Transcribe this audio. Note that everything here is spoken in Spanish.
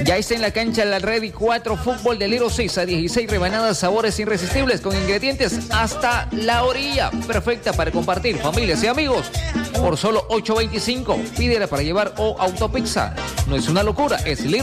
Ya está en la cancha la Ready 4 Fútbol de Little Caesar, 16 rebanadas, sabores irresistibles con ingredientes hasta la orilla. Perfecta para compartir familias y amigos. Por solo $8.25. Pídela para llevar o autopizza. No es una locura, es Little